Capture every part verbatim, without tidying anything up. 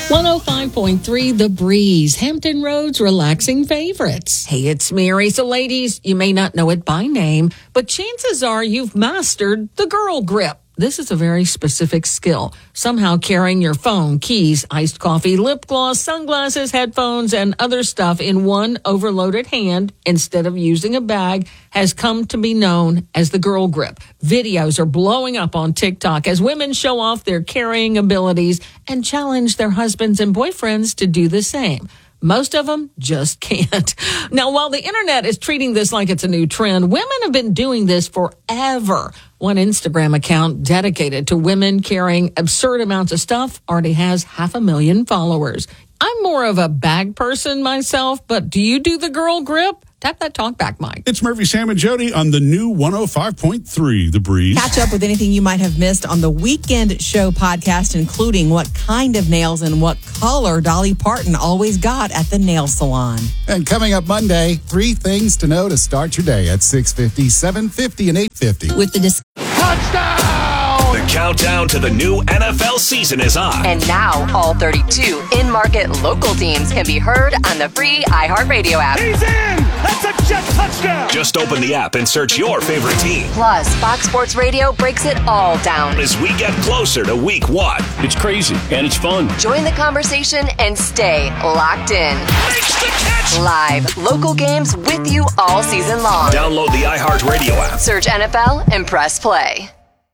one oh five point three The Breeze, Hampton Roads relaxing favorites. Hey, it's Mary. So ladies, you may not know it by name, but chances are you've mastered the girl grip. This is a very specific skill. Somehow carrying your phone, keys, iced coffee, lip gloss, sunglasses, headphones, and other stuff in one overloaded hand instead of using a bag has come to be known as the girl grip. Videos are blowing up on TikTok as women show off their carrying abilities and challenge their husbands and boyfriends to do the same. Most of them just can't. Now, while the internet is treating this like it's a new trend, women have been doing this forever. One Instagram account dedicated to women carrying absurd amounts of stuff already has half a million followers. I'm more of a bag person myself, but do you do the girl grip? Tap that talk back mic. It's Murphy, Sam, and Jody on the new one oh five point three The Breeze. Catch up with anything you might have missed on the Weekend Show podcast, including what kind of nails and what color Dolly Parton always got at the nail salon. And coming up Monday, three things to know to start your day at six fifty, seven fifty, and eight fifty. With the dis- Touchdown! The countdown to the new N F L season is on. And now all thirty-two in-market local teams can be heard on the free iHeartRadio app. He's in! That's a jet touchdown! Just open the app and search your favorite team. Plus, Fox Sports Radio breaks it all down as we get closer to week one. It's crazy and it's fun. Join the conversation and stay locked in. Makes the catch! Live, local games with you all season long. Download the iHeartRadio app. Search N F L and press play.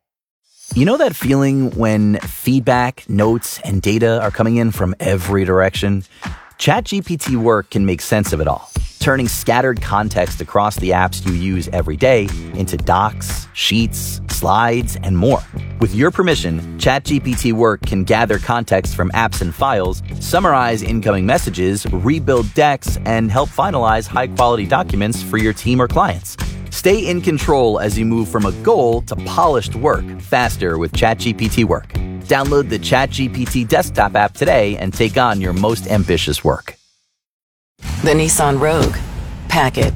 You know that feeling when feedback, notes, and data are coming in from every direction? ChatGPT Work can make sense of it all, turning scattered context across the apps you use every day into docs, sheets, slides, and more. With your permission, ChatGPT Work can gather context from apps and files, summarize incoming messages, rebuild decks, and help finalize high-quality documents for your team or clients. Stay in control as you move from a goal to polished work faster with ChatGPT Work. Download the ChatGPT desktop app today and take on your most ambitious work. The Nissan Rogue. Pack it.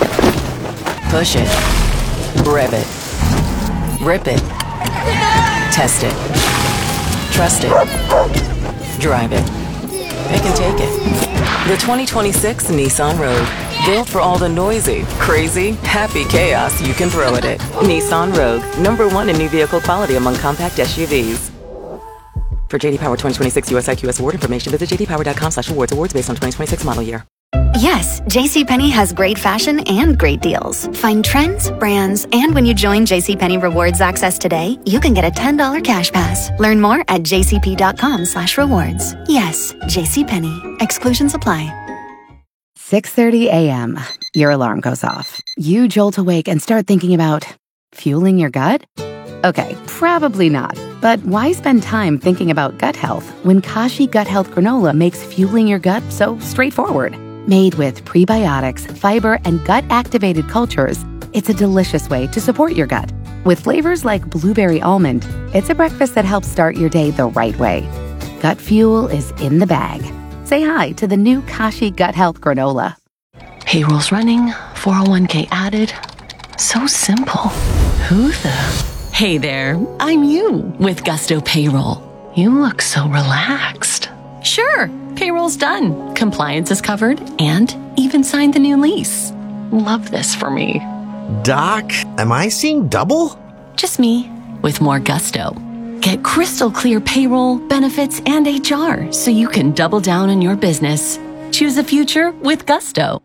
Push it. Rev it. Rip it. Test it. Trust it. Drive it. Pick and take it. The twenty twenty-six Nissan Rogue. Built for all the noisy, crazy, happy chaos you can throw at it. Nissan Rogue. Number one in new vehicle quality among compact S U Vs. For J D Power twenty twenty-six U S I Q S award information, visit jdpower.com slash awards. Awards based on twenty twenty-six model year. Yes, JCPenney has great fashion and great deals. Find trends, brands, and when you join JCPenney Rewards Access today, you can get a ten dollars cash pass. Learn more at jcp.com slash rewards. Yes, JCPenney. Exclusions apply. six thirty a.m. Your alarm goes off. You jolt awake and start thinking about fueling your gut? Okay, probably not. But why spend time thinking about gut health when Kashi Gut Health Granola makes fueling your gut so straightforward? Made with prebiotics, fiber, and gut-activated cultures, it's a delicious way to support your gut. With flavors like blueberry almond, it's a breakfast that helps start your day the right way. Gut fuel is in the bag. Say hi to the new Kashi Gut Health Granola. Payroll's running, four oh one k added. So simple. Who the... Hey there, I'm you with Gusto Payroll. You look so relaxed. Sure, payroll's done. Compliance is covered and even signed the new lease. Love this for me. Doc, am I seeing double? Just me with more gusto. Get crystal clear payroll, benefits, and H R so you can double down on your business. Choose a future with Gusto.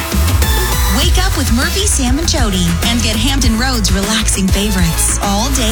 Wake up with Murphy, Sam, and Jody and get Hampton Roads relaxing favorites all day